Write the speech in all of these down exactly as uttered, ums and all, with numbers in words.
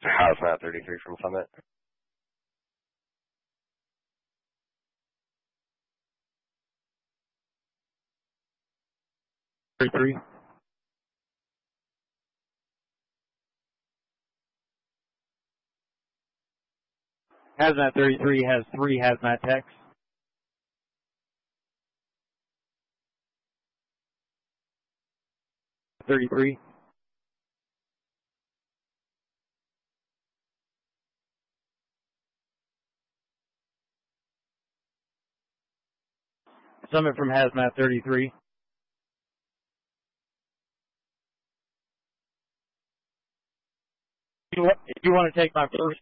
Hazmat thirty-three from Summit. thirty-three. Hazmat thirty-three has three hazmat techs. thirty-three. Summit from Hazmat thirty-three. If you, if you want to take my first.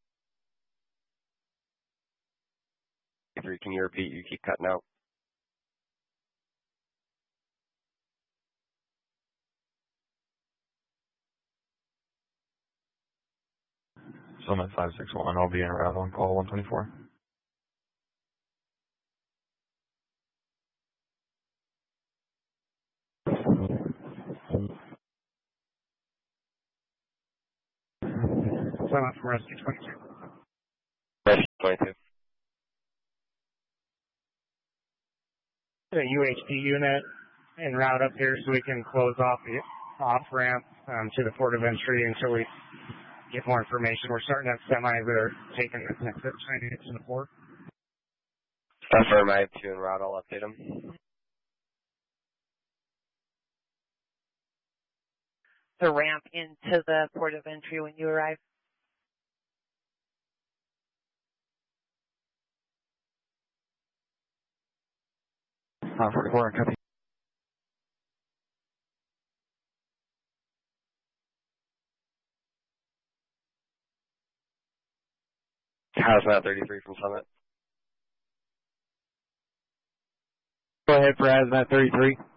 Can you repeat? You keep cutting out. Summit five six one, I'll be en route on call one twenty-four. Summit from Rescue twenty-two. Rescue twenty-two. The U H D unit en route up here so we can close off the off ramp um, to the port of entry until we get more information. We're starting to have semis that are taking the exit, trying to get to the port. Confirm I have two en route. I'll update them. The ramp into the port of entry when you arrive. Uh, forty-four, copy. Hazmat thirty-three from Summit. Go ahead for Hazmat thirty-three.